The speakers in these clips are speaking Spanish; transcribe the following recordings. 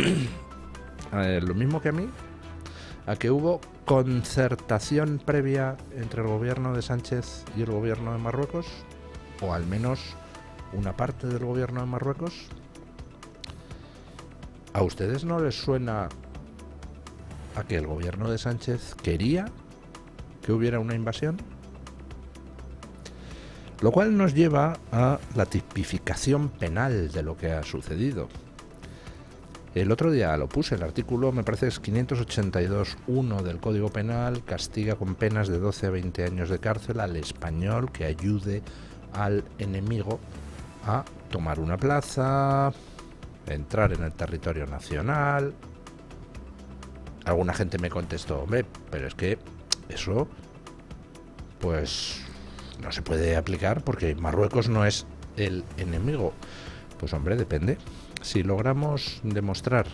lo mismo que a mí, a que hubo concertación previa entre el gobierno de Sánchez y el gobierno de Marruecos, o al menos una parte del gobierno de Marruecos. ¿A ustedes no les suena a que el gobierno de Sánchez quería que hubiera una invasión? Lo cual nos lleva a la tipificación penal de lo que ha sucedido. El otro día lo puse, el artículo, me parece, es 582.1 del Código Penal, castiga con penas de 12 a 20 años de cárcel al español que ayude al enemigo a tomar una plaza, entrar en el territorio nacional. Alguna gente me contestó, hombre, pero es que eso, pues, no se puede aplicar porque Marruecos no es el enemigo. Pues hombre, depende. Si logramos demostrar,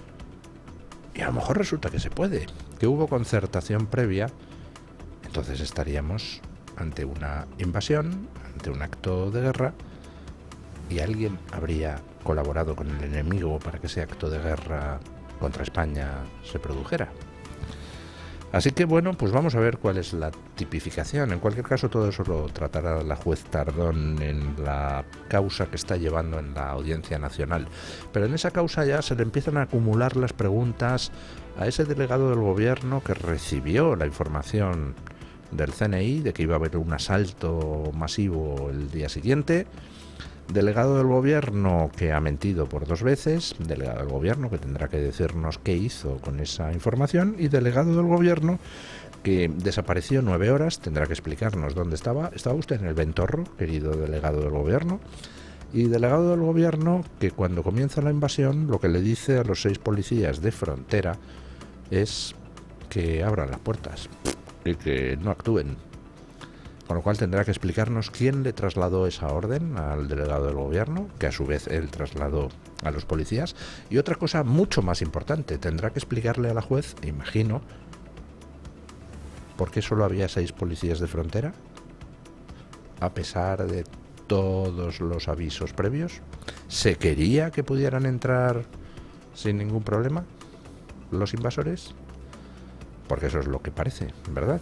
y a lo mejor resulta que se puede, que hubo concertación previa, entonces estaríamos ante una invasión, ante un acto de guerra, y alguien habría colaborado con el enemigo para que ese acto de guerra contra España se produjera. Así que bueno, pues vamos a ver cuál es la tipificación. En cualquier caso, todo eso lo tratará la juez Tardón en la causa que está llevando en la Audiencia Nacional. Pero en esa causa ya se le empiezan a acumular las preguntas a ese delegado del gobierno que recibió la información del CNI de que iba a haber un asalto masivo el día siguiente. Delegado del gobierno que ha mentido por 2 veces, delegado del gobierno que tendrá que decirnos qué hizo con esa información, y delegado del gobierno que desapareció 9 horas, tendrá que explicarnos dónde estaba. ¿Estaba usted en el Ventorro, querido delegado del gobierno? Y delegado del gobierno que cuando comienza la invasión lo que le dice a los 6 policías de frontera es que abran las puertas y que no actúen. Con lo cual tendrá que explicarnos quién le trasladó esa orden al delegado del gobierno, que a su vez él trasladó a los policías. Y otra cosa mucho más importante, tendrá que explicarle a la juez, imagino, por qué solo había 6 policías de frontera, a pesar de todos los avisos previos. ¿Se quería que pudieran entrar sin ningún problema los invasores? Porque eso es lo que parece, ¿verdad?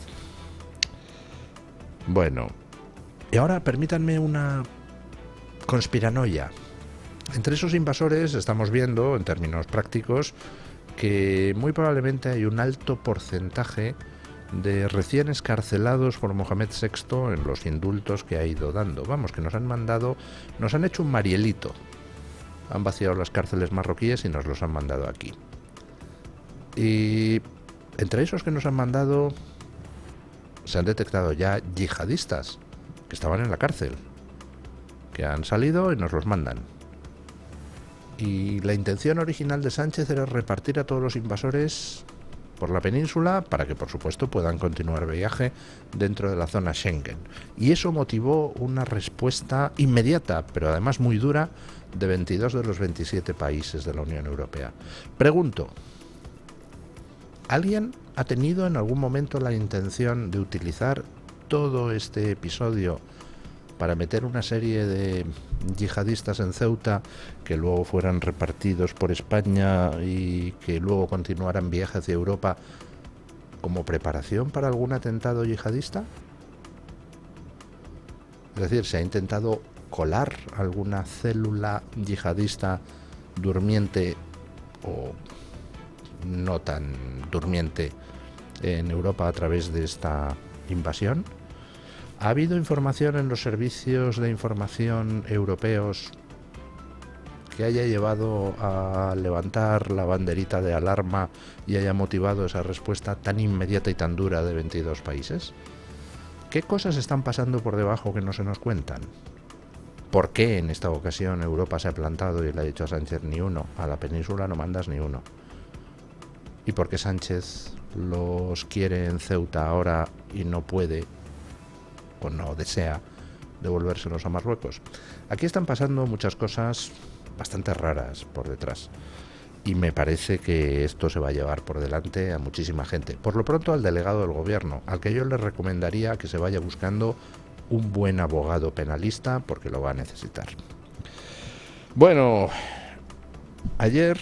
Bueno, y ahora permítanme una conspiranoia. Entre esos invasores estamos viendo, en términos prácticos, que muy probablemente hay un alto porcentaje de recién escarcelados por Mohamed VI en los indultos que ha ido dando. Vamos, que nos han hecho un Marielito. Han vaciado las cárceles marroquíes y nos los han mandado aquí. Y entre esos que nos han mandado se han detectado ya yihadistas que estaban en la cárcel, que han salido y nos los mandan. Y la intención original de Sánchez era repartir a todos los invasores por la península para que, por supuesto, puedan continuar viaje dentro de la zona Schengen. Y eso motivó una respuesta inmediata, pero además muy dura, de 22 de los 27 países de la Unión Europea. Pregunto, ¿alguien ha tenido en algún momento la intención de utilizar todo este episodio para meter una serie de yihadistas en Ceuta que luego fueran repartidos por España y que luego continuaran viaje hacia Europa como preparación para algún atentado yihadista? Es decir, ¿se ha intentado colar alguna célula yihadista durmiente o no tan durmiente en Europa a través de esta invasión? ¿Ha habido información en los servicios de información europeos que haya llevado a levantar la banderita de alarma y haya motivado esa respuesta tan inmediata y tan dura de 22 países? ¿Qué cosas están pasando por debajo que no se nos cuentan? ¿Por qué en esta ocasión Europa se ha plantado y le ha dicho a Sánchez ni uno? A la península no mandas ni uno. ¿Y por qué Sánchez los quiere en Ceuta ahora y no puede o no desea devolvérselos a Marruecos? Aquí están pasando muchas cosas bastante raras por detrás y me parece que esto se va a llevar por delante a muchísima gente. Por lo pronto al delegado del gobierno, al que yo le recomendaría que se vaya buscando un buen abogado penalista porque lo va a necesitar. Bueno, ayer